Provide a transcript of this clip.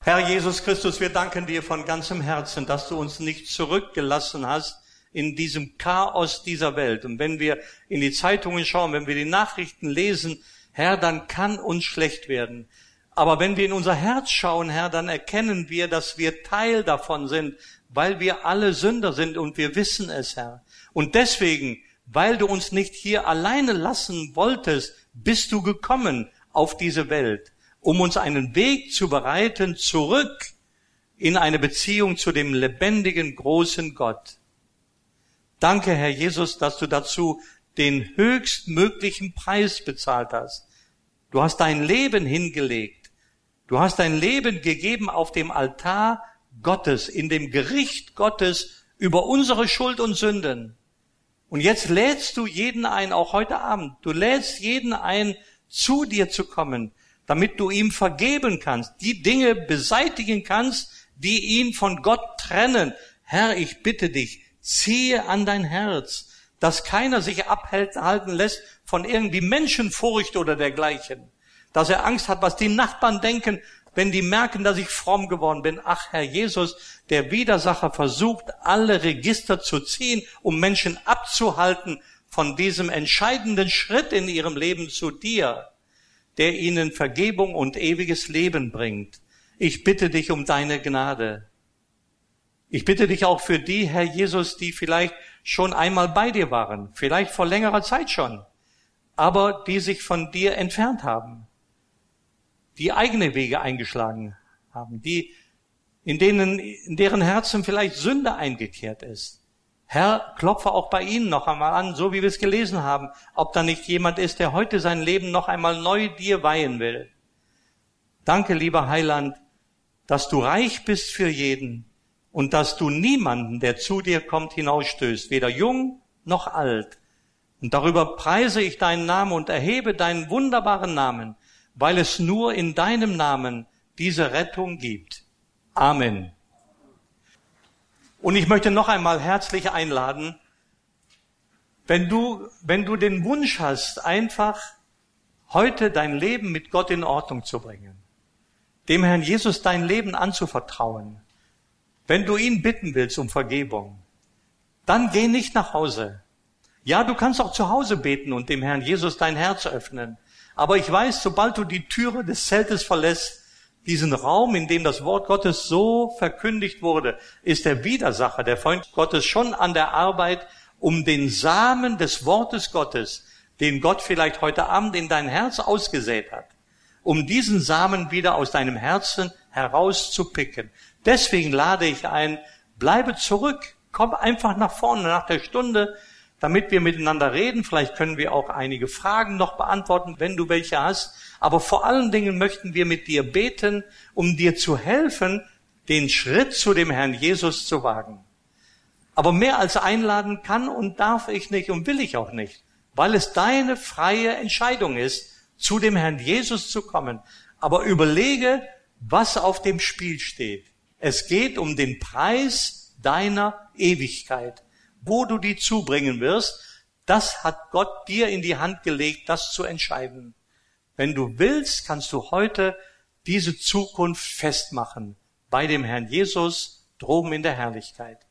Herr Jesus Christus, wir danken dir von ganzem Herzen, dass du uns nicht zurückgelassen hast in diesem Chaos dieser Welt. Und wenn wir in die Zeitungen schauen, wenn wir die Nachrichten lesen, Herr, dann kann uns schlecht werden. Aber wenn wir in unser Herz schauen, Herr, dann erkennen wir, dass wir Teil davon sind, weil wir alle Sünder sind und wir wissen es, Herr. Und deswegen, weil du uns nicht hier alleine lassen wolltest, bist du gekommen auf diese Welt, um uns einen Weg zu bereiten, zurück in eine Beziehung zu dem lebendigen, großen Gott. Danke, Herr Jesus, dass du dazu den höchstmöglichen Preis bezahlt hast. Du hast dein Leben hingelegt. Du hast dein Leben gegeben auf dem Altar Gottes, in dem Gericht Gottes über unsere Schuld und Sünden. Und jetzt lädst du jeden ein, auch heute Abend, du lädst jeden ein, zu dir zu kommen, damit du ihm vergeben kannst, die Dinge beseitigen kannst, die ihn von Gott trennen. Herr, ich bitte dich, ziehe an dein Herz, dass keiner sich abhalten lässt von irgendwie Menschenfurcht oder dergleichen, dass er Angst hat, was die Nachbarn denken, wenn die merken, dass ich fromm geworden bin. Ach, Herr Jesus, der Widersacher versucht, alle Register zu ziehen, um Menschen abzuhalten von diesem entscheidenden Schritt in ihrem Leben zu dir, der ihnen Vergebung und ewiges Leben bringt. Ich bitte dich um deine Gnade. Ich bitte dich auch für die, Herr Jesus, die vielleicht schon einmal bei dir waren, vielleicht vor längerer Zeit schon, aber die sich von dir entfernt haben, die eigene Wege eingeschlagen haben, in deren Herzen vielleicht Sünde eingekehrt ist. Herr, klopfe auch bei ihnen noch einmal an, so wie wir es gelesen haben, ob da nicht jemand ist, der heute sein Leben noch einmal neu dir weihen will. Danke, lieber Heiland, dass du reich bist für jeden und dass du niemanden, der zu dir kommt, hinausstößt, weder jung noch alt. Und darüber preise ich deinen Namen und erhebe deinen wunderbaren Namen, weil es nur in deinem Namen diese Rettung gibt. Amen. Und ich möchte noch einmal herzlich einladen, wenn du den Wunsch hast, einfach heute dein Leben mit Gott in Ordnung zu bringen, dem Herrn Jesus dein Leben anzuvertrauen, wenn du ihn bitten willst um Vergebung, dann geh nicht nach Hause. Ja, du kannst auch zu Hause beten und dem Herrn Jesus dein Herz öffnen. Aber ich weiß, sobald du die Türe des Zeltes verlässt, diesen Raum, in dem das Wort Gottes so verkündigt wurde, ist der Widersacher, der Feind Gottes, schon an der Arbeit, um den Samen des Wortes Gottes, den Gott vielleicht heute Abend in dein Herz ausgesät hat, um diesen Samen wieder aus deinem Herzen herauszupicken. Deswegen lade ich ein, bleibe zurück, komm einfach nach vorne nach der Stunde, damit wir miteinander reden. Vielleicht können wir auch einige Fragen noch beantworten, wenn du welche hast. Aber vor allen Dingen möchten wir mit dir beten, um dir zu helfen, den Schritt zu dem Herrn Jesus zu wagen. Aber mehr als einladen kann und darf ich nicht und will ich auch nicht, weil es deine freie Entscheidung ist, zu dem Herrn Jesus zu kommen. Aber überlege, was auf dem Spiel steht. Es geht um den Preis deiner Ewigkeit. Wo du die zubringen wirst, das hat Gott dir in die Hand gelegt, das zu entscheiden. Wenn du willst, kannst du heute diese Zukunft festmachen bei dem Herrn Jesus droben in der Herrlichkeit.